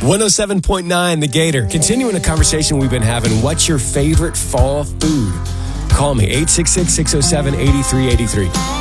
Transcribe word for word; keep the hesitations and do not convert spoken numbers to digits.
one oh seven point nine The Gator. Continuing a conversation we've been having. What's your favorite fall food? Call me, eight six six, six oh seven, eight three eight three.